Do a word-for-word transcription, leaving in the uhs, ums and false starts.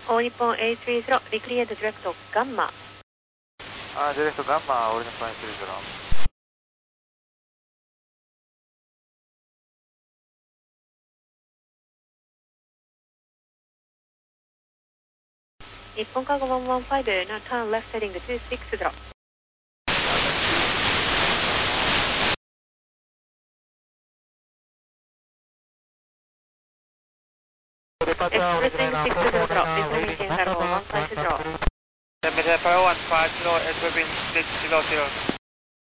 All Nippon A three zero, declared direct Gamma. Uh, direct Gamma, All Nippon A three zero. 日本カーゴいちいちご、now turn left heading two six zero. Expressing six zero zero, descending cargo one five zero. Departure one five zero, Edwin six zero zero.